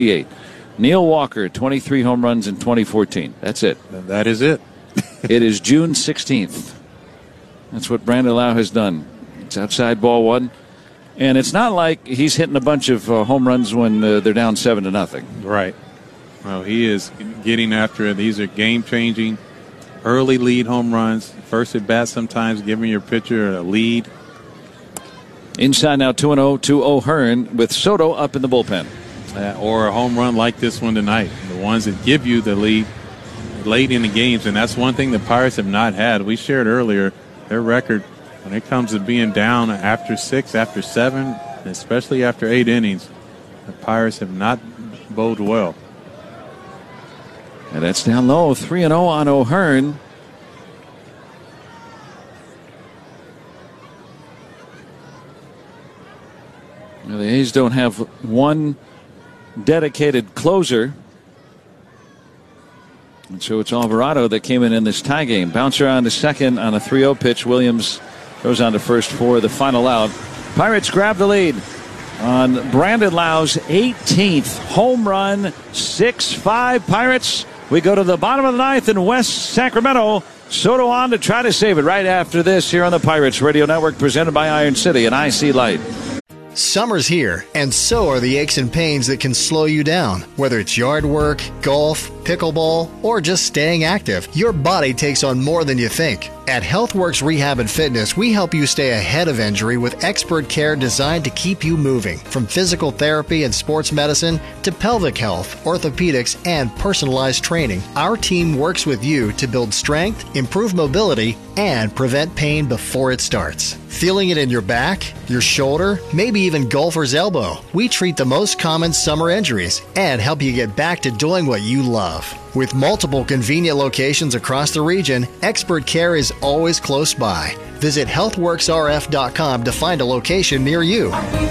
8. Neil Walker, 23 home runs in 2014. That's it. That is it. It is June 16th. That's what Brandon Lowe has done. It's outside ball one. And it's not like he's hitting a bunch of home runs when they're down 7-0. Right. Well, he is getting after it. These are game-changing, early lead home runs. First at bat sometimes giving your pitcher a lead. Inside now 2-0 to O'Hearn with Soto up in the bullpen. Or a home run like this one tonight. The ones that give you the lead late in the games. And that's one thing the Pirates have not had. We shared earlier their record when it comes to being down after 6, after 7, especially after 8 innings. The Pirates have not bode well. And that's down low, 3-0 on O'Hearn. Now the A's don't have one dedicated closer. And so it's Alvarado that came in this tie game. Bouncer on to second on a 3-0 pitch. Williams goes on to first for the final out. Pirates grab the lead on Brandon Lowe's 18th home run. 6-5 Pirates. We go to the bottom of the ninth in West Sacramento. Soto on to try to save it right after this here on the Pirates Radio Network, presented by Iron City and IC Light. Summer's here, and so are the aches and pains that can slow you down. Whether it's yard work, golf, pickleball, or just staying active, your body takes on more than you think. At HealthWorks Rehab and Fitness, we help you stay ahead of injury with expert care designed to keep you moving. From physical therapy and sports medicine to pelvic health, orthopedics, and personalized training, our team works with you to build strength, improve mobility, and prevent pain before it starts. Feeling it in your back, your shoulder, maybe even golfer's elbow? We treat the most common summer injuries and help you get back to doing what you love. With multiple convenient locations across the region, expert care is always close by. Visit healthworksrf.com to find a location near you.